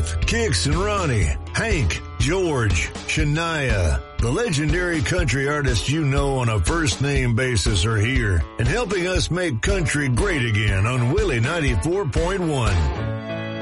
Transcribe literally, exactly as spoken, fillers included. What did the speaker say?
Garth, Kix and Ronnie, Hank, George, Shania. The legendary country artists you know on a first-name basis are here and helping us make country great again on Willie ninety-four point one.